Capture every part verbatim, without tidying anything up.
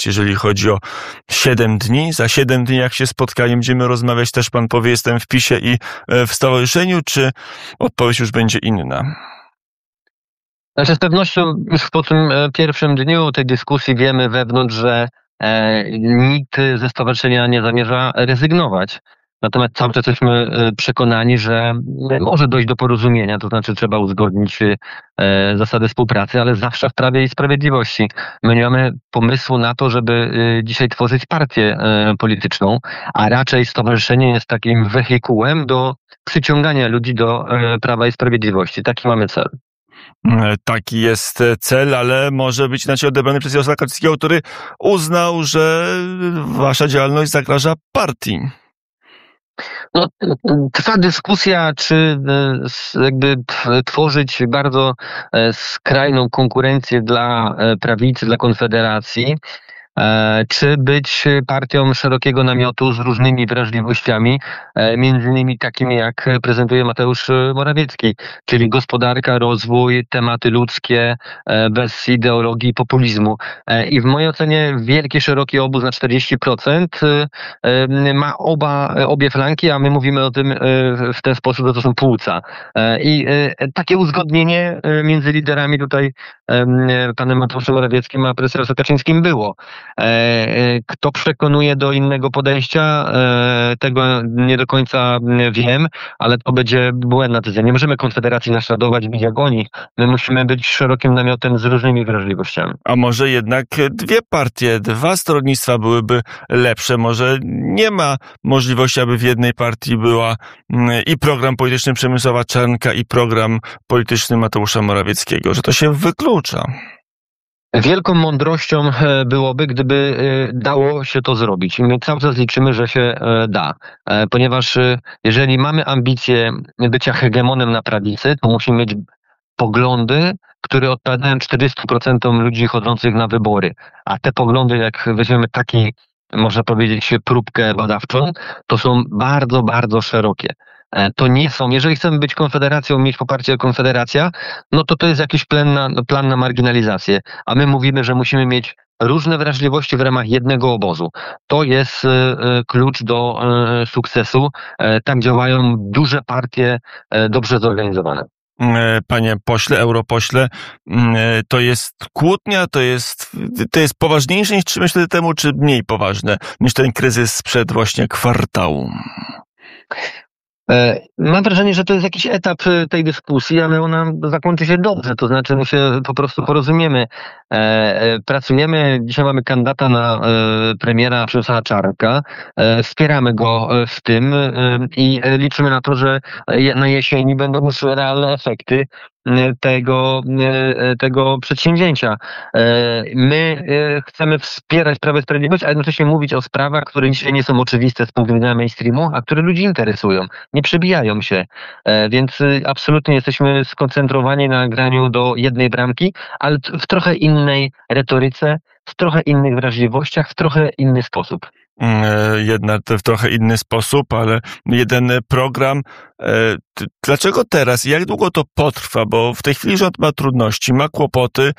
rozmawiać, jeżeli chodzi o siedem dni? Za siedem dni, jak się spotkanie, będziemy rozmawiać, też pan powie, jestem w PiSie i w stowarzyszeniu, czy odpowiedź już będzie inna? Znaczy, z pewnością już po tym pierwszym dniu tej dyskusji wiemy wewnątrz, że e, nikt ze stowarzyszenia nie zamierza rezygnować. Natomiast cały czas jesteśmy przekonani, że może dojść do porozumienia, to znaczy trzeba uzgodnić e, zasady współpracy, ale zawsze w Prawie i Sprawiedliwości. My nie mamy pomysłu na to, żeby e, dzisiaj tworzyć partię e, polityczną, a raczej stowarzyszenie jest takim wehikułem do przyciągania ludzi do e, Prawa i Sprawiedliwości. Taki mamy cel. Taki jest cel, ale może być inaczej odebrany przez Jarosława Kaczyńskiego, który uznał, że wasza działalność zagraża partii. No, trwa dyskusja, czy jakby tworzyć bardzo skrajną konkurencję dla prawicy, dla Konfederacji, czy być partią szerokiego namiotu z różnymi wrażliwościami, między innymi takimi, jak prezentuje Mateusz Morawiecki, czyli gospodarka, rozwój, tematy ludzkie, bez ideologii i populizmu. I w mojej ocenie wielki, szeroki obóz na czterdzieści procent ma oba, obie flanki, a my mówimy o tym w ten sposób, że to są płuca. I takie uzgodnienie między liderami tutaj, panem Mateuszem Morawieckim a prezesem Kaczyńskim było. Kto przekonuje do innego podejścia, tego nie do końca wiem, ale to będzie błędna decyzja. Nie możemy Konfederacji naśladować, bić jak oni. My musimy być szerokim namiotem z różnymi wrażliwościami. A może jednak dwie partie, dwa stronnictwa byłyby lepsze? Może nie ma możliwości, aby w jednej partii była i program polityczny Przemysława Czarnka, i program polityczny Mateusza Morawieckiego, że to się wyklucza? Wielką mądrością byłoby, gdyby dało się to zrobić. My cały czas liczymy, że się da. Ponieważ jeżeli mamy ambicje bycia hegemonem na prawicy, to musimy mieć poglądy, które odpowiadają czterdziestu procentom ludzi chodzących na wybory. A te poglądy, jak weźmiemy taki, można powiedzieć, próbkę badawczą, to są bardzo, bardzo szerokie. To nie są, jeżeli chcemy być Konfederacją, mieć poparcie Konfederacja, no to to jest jakiś plan na, plan na marginalizację. A my mówimy, że musimy mieć różne wrażliwości w ramach jednego obozu. To jest y, klucz do y, sukcesu. Y, tak działają duże partie, y, dobrze zorganizowane. Panie pośle, europośle, to jest kłótnia, to jest, to jest poważniejsze niż trzy miesiące temu, czy mniej poważne niż ten kryzys sprzed właśnie kwartału? Mam wrażenie, że to jest jakiś etap tej dyskusji, ale ona zakończy się dobrze, to znaczy my się po prostu porozumiemy. Pracujemy, dzisiaj mamy kandydata na premiera Przemysława Czarnka, wspieramy go w tym i liczymy na to, że na jesieni będą już realne efekty tego, tego przedsięwzięcia. My chcemy wspierać Prawo i Sprawiedliwość, a jednocześnie mówić o sprawach, które dzisiaj nie są oczywiste z punktu widzenia mainstreamu, a które ludzi interesują. Nie przebijają się. Więc absolutnie jesteśmy skoncentrowani na graniu do jednej bramki, ale w trochę innej retoryce, w trochę innych wrażliwościach, w trochę inny sposób. Jednak w trochę inny sposób, ale jeden program. Dlaczego teraz? Jak długo to potrwa? Bo w tej chwili rząd ma trudności, ma kłopoty,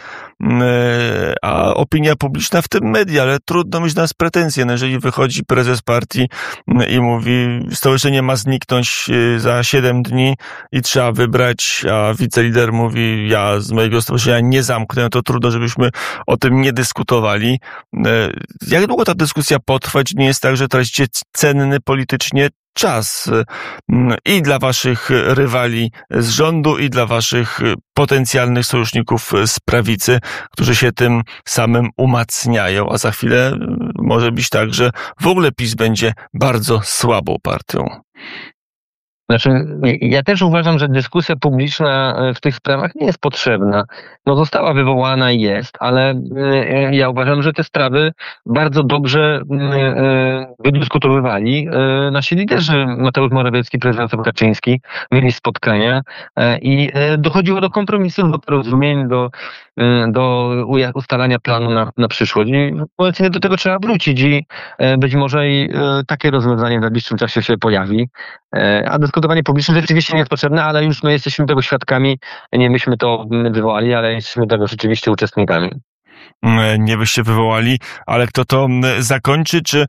a opinia publiczna, w tym media, ale trudno mieć nas pretensje. No jeżeli wychodzi prezes partii i mówi, stowarzyszenie ma zniknąć za siedem dni i trzeba wybrać, a wicelider mówi, ja z mojego stowarzyszenia nie zamknę, to trudno, żebyśmy o tym nie dyskutowali. Jak długo ta dyskusja potrwać? Nie jest tak, że tracicie cenny politycznie czas i dla waszych rywali z rządu, i dla waszych potencjalnych sojuszników z prawicy, którzy się tym samym umacniają, a za chwilę może być tak, że w ogóle PiS będzie bardzo słabą partią. Znaczy, ja też uważam, że dyskusja publiczna w tych sprawach nie jest potrzebna. No została wywołana i jest, ale ja uważam, że te sprawy bardzo dobrze wydyskutowywali nasi liderzy. Mateusz Morawiecki, prezydent Kaczyński mieli spotkania i dochodziło do kompromisów, do porozumień, do, do ustalania planu na, na przyszłość. I obecnie do tego trzeba wrócić i być może i takie rozwiązanie w najbliższym czasie się pojawi. A dyskutowanie publiczne rzeczywiście nie jest potrzebne, ale już no, jesteśmy tego świadkami. Nie myśmy to wywołali, ale jesteśmy tego rzeczywiście uczestnikami. nie byście wywołali, ale kto to zakończy, czy,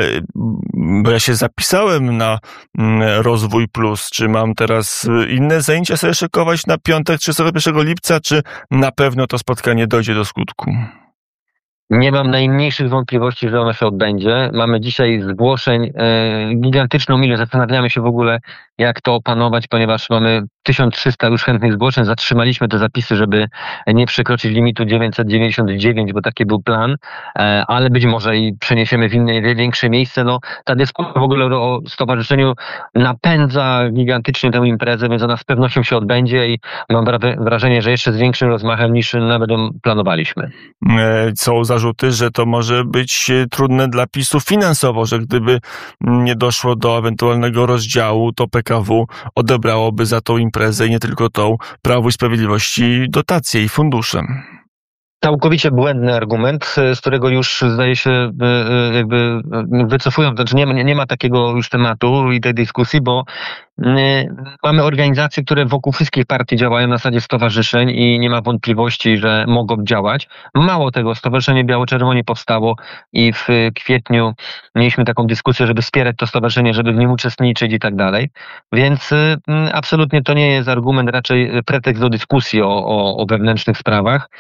bo ja się zapisałem na Rozwój Plus, czy mam teraz inne zajęcia sobie szykować na piątek trzydziestego pierwszego lipca, czy na pewno to spotkanie dojdzie do skutku? Nie mam najmniejszych wątpliwości, że ono się odbędzie. Mamy dzisiaj zgłoszeń e, gigantyczną ilość. Zastanawiamy się w ogóle, jak to opanować, ponieważ mamy tysiąc trzysta już chętnych zgłoszeń. Zatrzymaliśmy te zapisy, żeby nie przekroczyć limitu dziewięćset dziewięćdziesiąt dziewięć, bo taki był plan, e, ale być może i przeniesiemy w inne, większe miejsce. No, ta dyskusja w ogóle o stowarzyszeniu napędza gigantycznie tę imprezę, więc ona z pewnością się odbędzie i mam wrażenie, że jeszcze z większym rozmachem niż nawet planowaliśmy. Są zarzuty, że to może być trudne dla PiSu finansowo, że gdyby nie doszło do ewentualnego rozdziału, to P K W odebrałoby za tą imprezę i nie tylko tą Prawu i Sprawiedliwości dotacje i fundusze. Całkowicie błędny argument, z którego już zdaje się jakby wycofują, znaczy nie ma, nie ma takiego już tematu i tej dyskusji, bo mamy organizacje, które wokół wszystkich partii działają na zasadzie stowarzyszeń i nie ma wątpliwości, że mogą działać. Mało tego, Stowarzyszenie Biało-Czerwoni powstało i w kwietniu mieliśmy taką dyskusję, żeby wspierać to stowarzyszenie, żeby w nim uczestniczyć i tak dalej. Więc absolutnie to nie jest argument, raczej pretekst do dyskusji o, o, o wewnętrznych sprawach.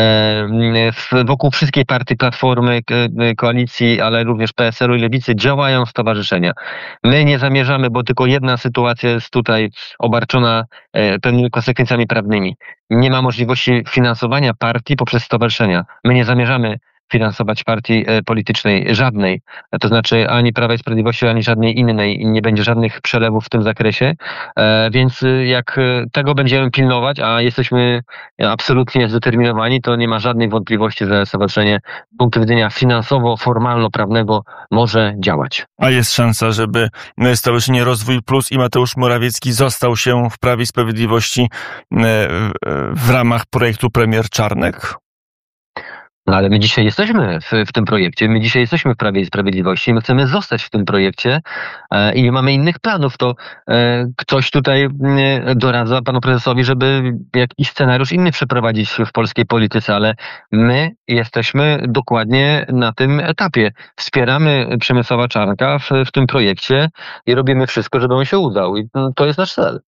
Wokół wszystkich partii, Platformy, Koalicji, ale również P S L u i Lewicy działają stowarzyszenia. My nie zamierzamy, bo tylko jedna sytuacja jest tutaj obarczona pewnymi konsekwencjami prawnymi. Nie ma możliwości finansowania partii poprzez stowarzyszenia. My nie zamierzamy finansować partii politycznej żadnej, to znaczy ani Prawa i Sprawiedliwości, ani żadnej innej i nie będzie żadnych przelewów w tym zakresie, więc jak tego będziemy pilnować, a jesteśmy absolutnie zdeterminowani, to nie ma żadnej wątpliwości, że stowarzyszenie z punktu widzenia finansowo-formalno-prawnego może działać. A jest szansa, żeby Stowarzyszenie Rozwój Plus i Mateusz Morawiecki został się w Prawie i Sprawiedliwości w ramach projektu Premier Czarnek? No ale my dzisiaj jesteśmy w, w tym projekcie, my dzisiaj jesteśmy w Prawie i Sprawiedliwości, my chcemy zostać w tym projekcie e, i nie mamy innych planów. To e, ktoś tutaj e, doradza panu prezesowi, żeby jakiś scenariusz inny przeprowadzić w polskiej polityce, ale my jesteśmy dokładnie na tym etapie. Wspieramy Przemysława Czarnka w, w tym projekcie i robimy wszystko, żeby on się udał i to jest nasz cel.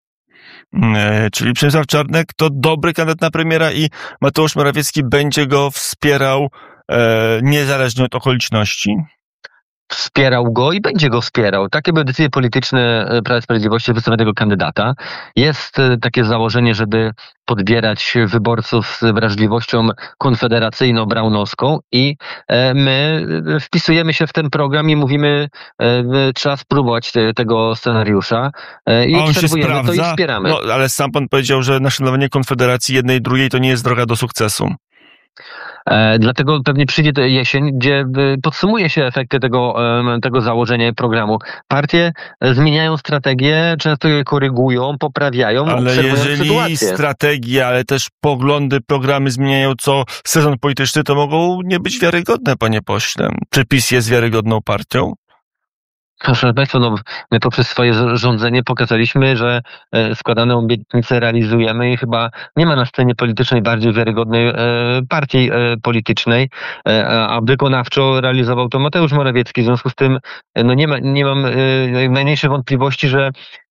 Czyli Przemysław Czarnek to dobry kandydat na premiera i Mateusz Morawiecki będzie go wspierał e, niezależnie od okoliczności? Wspierał go i będzie go wspierał. Takie były decyzje polityczne Prawa i Sprawiedliwości wystawionego kandydata. Jest takie założenie, żeby podbierać wyborców z wrażliwością konfederacyjno-braunowską i my wpisujemy się w ten program i mówimy, trzeba spróbować te, tego scenariusza i on obserwujemy się to i wspieramy. No, ale sam pan powiedział, że naśladowanie Konfederacji jednej i drugiej to nie jest droga do sukcesu. E, dlatego pewnie przyjdzie jesień, gdzie podsumuje się efekty tego, tego założenia programu. Partie zmieniają strategię, często je korygują, poprawiają, ale jeżeli sytuację. strategie, ale też poglądy, programy zmieniają co sezon polityczny, to mogą nie być wiarygodne, panie pośle. Czy PiS jest wiarygodną partią? Proszę Państwa, no, my poprzez swoje rządzenie pokazaliśmy, że składane obietnice realizujemy i chyba nie ma na scenie politycznej bardziej wiarygodnej partii politycznej, a wykonawczo realizował to Mateusz Morawiecki. W związku z tym no nie, ma, nie mam najmniejszych wątpliwości, że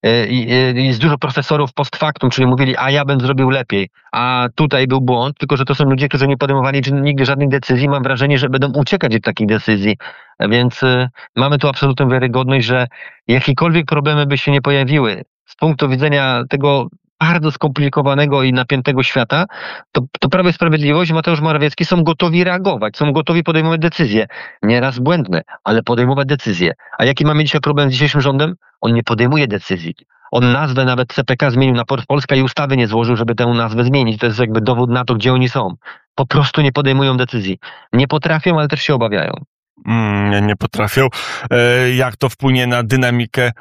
jest dużo profesorów post factum, czyli mówili, a ja bym zrobił lepiej, a tutaj był błąd, tylko że to są ludzie, którzy nie podejmowali nigdy żadnych decyzji. Mam wrażenie, że będą uciekać od takich decyzji. Więc y, mamy tu absolutną wiarygodność, że jakiekolwiek problemy by się nie pojawiły z punktu widzenia tego bardzo skomplikowanego i napiętego świata, to, to Prawo i Sprawiedliwość i Mateusz Morawiecki są gotowi reagować, są gotowi podejmować decyzje. Nieraz błędne, ale podejmować decyzje. A jaki mamy dzisiaj problem z dzisiejszym rządem? On nie podejmuje decyzji. On nazwę nawet C P K zmienił na Port Polska i ustawy nie złożył, żeby tę nazwę zmienić. To jest jakby dowód na to, gdzie oni są. Po prostu nie podejmują decyzji. Nie potrafią, ale też się obawiają. Nie, nie potrafią. Jak to wpłynie na dynamikę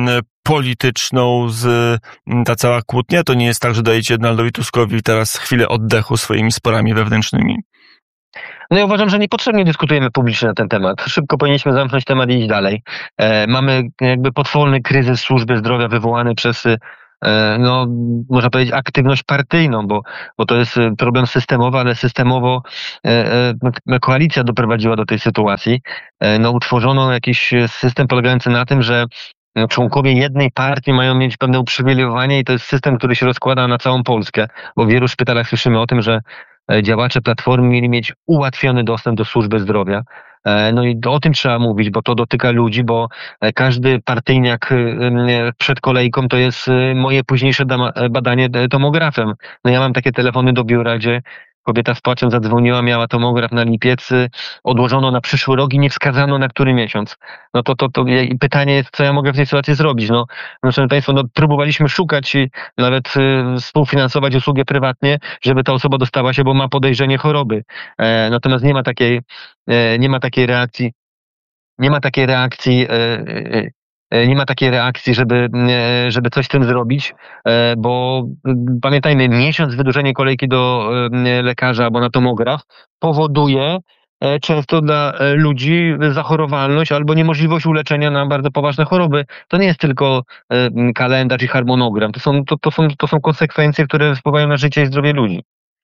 polityczną z ta cała kłótnia? To nie jest tak, że dajecie Donaldowi Tuskowi teraz chwilę oddechu swoimi sporami wewnętrznymi? No ja uważam, że niepotrzebnie dyskutujemy publicznie na ten temat. Szybko powinniśmy zamknąć temat i iść dalej. E, mamy jakby potworny kryzys służby zdrowia wywołany przez no, można powiedzieć, aktywność partyjną, bo, bo to jest problem systemowy, ale systemowo koalicja doprowadziła do tej sytuacji. No, utworzono jakiś system polegający na tym, że członkowie jednej partii mają mieć pewne uprzywilejowanie i to jest system, który się rozkłada na całą Polskę, bo w wielu szpitalach słyszymy o tym, że działacze Platformy mieli mieć ułatwiony dostęp do służby zdrowia. No i o tym trzeba mówić, bo to dotyka ludzi, bo każdy partyjniak przed kolejką to jest moje późniejsze badanie tomografem. No ja mam takie telefony do biura, gdzie kobieta z płaczem zadzwoniła, miała tomograf na lipiec, odłożono na przyszły rok i nie wskazano na który miesiąc. No to, to, to pytanie jest, co ja mogę w tej sytuacji zrobić? No, no szanowni państwo, no, próbowaliśmy szukać i nawet y, współfinansować usługę prywatnie, żeby ta osoba dostała się, bo ma podejrzenie choroby. E, natomiast nie ma takiej, e, nie ma takiej reakcji, nie ma takiej reakcji, e, e, nie ma takiej reakcji, żeby, żeby coś z tym zrobić, bo pamiętajmy, miesiąc wydłużenie kolejki do lekarza albo na tomograf powoduje często dla ludzi zachorowalność albo niemożliwość uleczenia na bardzo poważne choroby. To nie jest tylko kalendarz i harmonogram. To są, to, to są, to są konsekwencje, które wpływają na życie i zdrowie ludzi.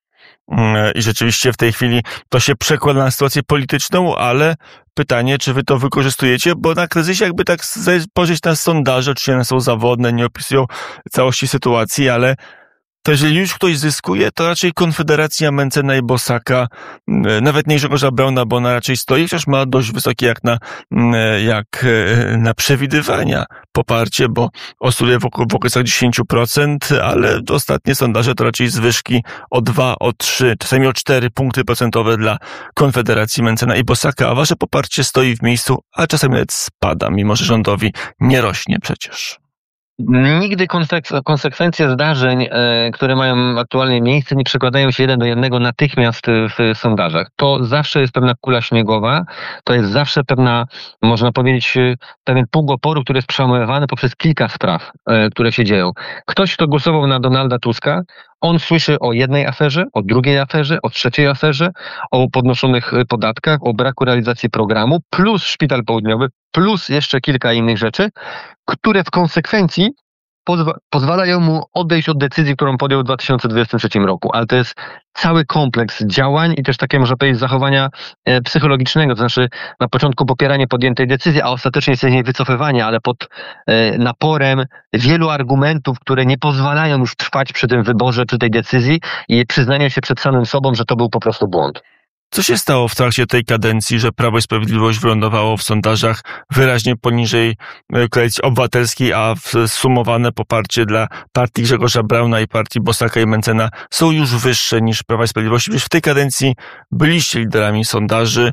I rzeczywiście w tej chwili to się przekłada na sytuację polityczną, ale pytanie, czy wy to wykorzystujecie, bo na kryzysie jakby tak spojrzeć na sondaże, oczywiście one są zawodne, nie opisują całości sytuacji, ale to jeżeli już ktoś zyskuje, to raczej Konfederacja Mentzena i Bosaka, nawet nie Grzegorza Brauna, bo ona raczej stoi, chociaż ma dość wysokie jak na, jak na przewidywania poparcie, bo oscyluje w, w okolicach dziesięć procent, ale ostatnie sondaże to raczej zwyżki o dwa, o trzy, czasami o cztery punkty procentowe dla Konfederacji Mentzena i Bosaka, a wasze poparcie stoi w miejscu, a czasami nawet spada, mimo że rządowi nie rośnie przecież. Nigdy konsek- konsekwencje zdarzeń, e, które mają aktualnie miejsce, nie przekładają się jeden do jednego natychmiast w sondażach. To zawsze jest pewna kula śniegowa, to jest zawsze pewna, można powiedzieć, pewien pług oporu, który jest przełamywany poprzez kilka spraw, e, które się dzieją. Ktoś, kto głosował na Donalda Tuska, on słyszy o jednej aferze, o drugiej aferze, o trzeciej aferze, o podnoszonych podatkach, o braku realizacji programu, plus Szpital Południowy, plus jeszcze kilka innych rzeczy, które w konsekwencji pozwa- pozwalają mu odejść od decyzji, którą podjął w dwa tysiące dwudziestym trzecim roku. Ale to jest cały kompleks działań i też takie, można powiedzieć, zachowania e, psychologicznego, to znaczy na początku popieranie podjętej decyzji, a ostatecznie się z niej wycofywanie, ale pod e, naporem wielu argumentów, które nie pozwalają już trwać przy tym wyborze, przy tej decyzji i przyznanie się przed samym sobą, że to był po prostu błąd. Co się stało w trakcie tej kadencji, że Prawo i Sprawiedliwość wylądowało w sondażach wyraźnie poniżej Koalicji Obywatelskiej, a sumowane poparcie dla partii Grzegorza Brauna i partii Bosaka i Mentzena są już wyższe niż Prawa i Sprawiedliwości? Przecież w tej kadencji byliście liderami sondaży.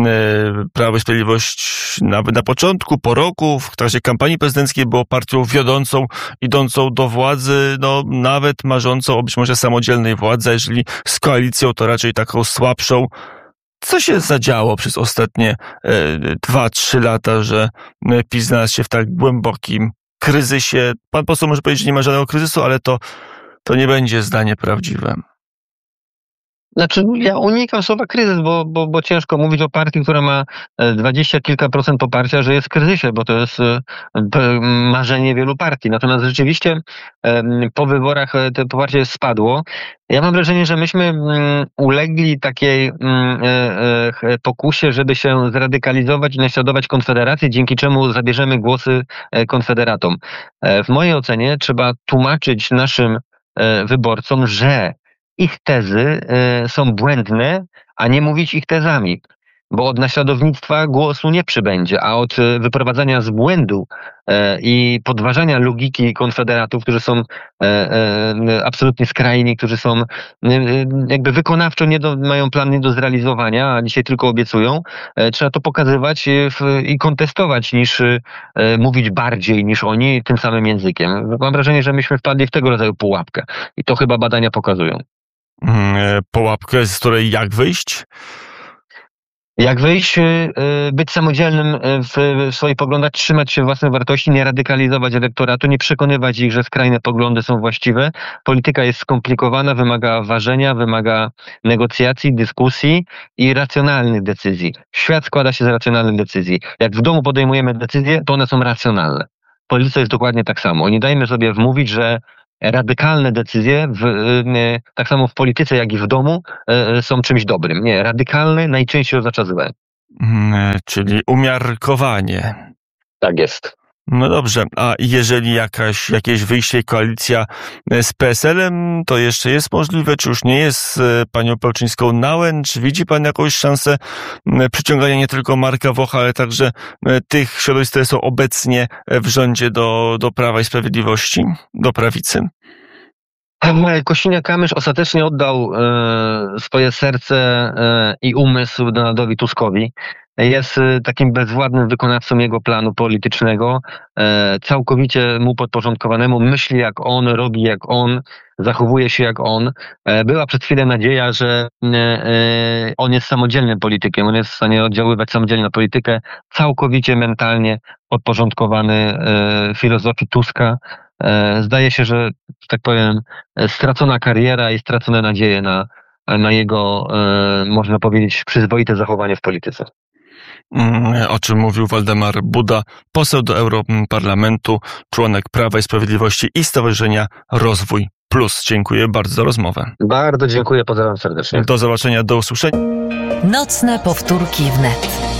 Prawo i Sprawiedliwość nawet na początku, po roku, w trakcie kampanii prezydenckiej było partią wiodącą, idącą do władzy, no nawet marzącą o być może samodzielnej władzy, a jeżeli z koalicją, to raczej taką słabszą. Co się zadziało przez ostatnie dwa, trzy lata, że PiS znalazł się w tak głębokim kryzysie? Pan poseł może powiedzieć, że nie ma żadnego kryzysu, ale to, to nie będzie zdanie prawdziwe. Znaczy, ja unikam słowa kryzys, bo, bo, bo ciężko mówić o partii, która ma dwadzieścia kilka procent poparcia, że jest w kryzysie, bo to jest marzenie wielu partii. Natomiast rzeczywiście po wyborach to poparcie spadło. Ja mam wrażenie, że myśmy ulegli takiej pokusie, żeby się zradykalizować i naśladować Konfederację, dzięki czemu zabierzemy głosy konfederatom. W mojej ocenie trzeba tłumaczyć naszym wyborcom, że ich tezy y, są błędne, a nie mówić ich tezami, bo od naśladownictwa głosu nie przybędzie, a od y, wyprowadzania z błędu y, i podważania logiki konfederatów, którzy są y, y, absolutnie skrajni, którzy są y, y, jakby wykonawczo nie do, mają plan nie do zrealizowania, a dzisiaj tylko obiecują, y, trzeba to pokazywać y, w, i kontestować, niż y, y, mówić bardziej niż oni tym samym językiem. Mam wrażenie, że myśmy wpadli w tego rodzaju pułapkę i to chyba badania pokazują. Pułapkę, z której jak wyjść? Jak wyjść, być samodzielnym w swoich poglądach, trzymać się własnych wartości, nie radykalizować elektoratu, nie przekonywać ich, że skrajne poglądy są właściwe. Polityka jest skomplikowana, wymaga ważenia, wymaga negocjacji, dyskusji i racjonalnych decyzji. Świat składa się z racjonalnych decyzji. Jak w domu podejmujemy decyzje, to one są racjonalne. polityce jest dokładnie tak samo. Nie dajmy sobie wmówić, że radykalne decyzje, w, tak samo w polityce, jak i w domu, są czymś dobrym. Nie, radykalne najczęściej oznacza złe. Hmm, czyli umiarkowanie. Tak jest. No dobrze, a jeżeli jakaś, jakieś wyjście, koalicja z P S L-em, to jeszcze jest możliwe, czy już nie jest z panią Pełczyńską nałęcz? Czy widzi pan jakąś szansę przyciągania nie tylko Marka Wocha, ale także tych środowisk, które są obecnie w rządzie do, do Prawa i Sprawiedliwości, do prawicy? Kosiniak-Kamysz ostatecznie oddał e, swoje serce e, i umysł Donaldowi Tuskowi. Jest takim bezwładnym wykonawcą jego planu politycznego, e, całkowicie mu podporządkowanemu, myśli jak on, robi jak on, zachowuje się jak on. E, była przed chwilą nadzieja, że e, on jest samodzielnym politykiem, on jest w stanie oddziaływać samodzielnie na politykę, całkowicie mentalnie podporządkowany e, filozofii Tuska. E, zdaje się, że, tak powiem, stracona kariera i stracone nadzieje na, na jego, e, można powiedzieć, przyzwoite zachowanie w polityce. O czym mówił Waldemar Buda, poseł do Europarlamentu, członek Prawa i Sprawiedliwości i Stowarzyszenia Rozwój Plus. Dziękuję bardzo za rozmowę. Bardzo dziękuję, pozdrawiam serdecznie. Do zobaczenia, do usłyszenia. Nocne powtórki wnet.